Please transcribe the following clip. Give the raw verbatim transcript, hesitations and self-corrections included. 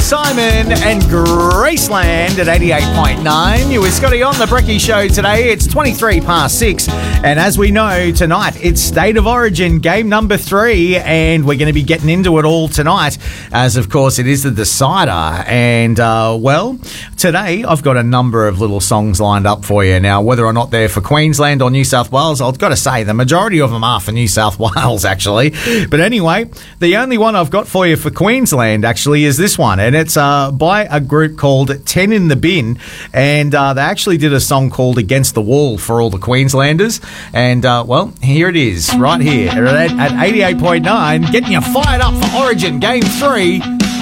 Simon and Graceland at eighty-eight point nine. You with Scotty on the Brekkie Show today. It's twenty-three past six. And as we know, tonight it's State of Origin game number three. And we're going to be getting into it all tonight, as of course it is the decider. And, uh, well, today I've got a number of little songs lined up for you. Now, whether or not they're for Queensland or New South Wales, I've got to say the majority of them are for New South Wales, actually. But anyway, the only one I've got for you for Queensland, actually, is this one. And it's uh, by a group called ten in the Bin. And uh, they actually did a song called Against the Wall for all the Queenslanders. And, uh, well, here it is, right here at, at eighty-eight point nine, getting you fired up for Origin Game three.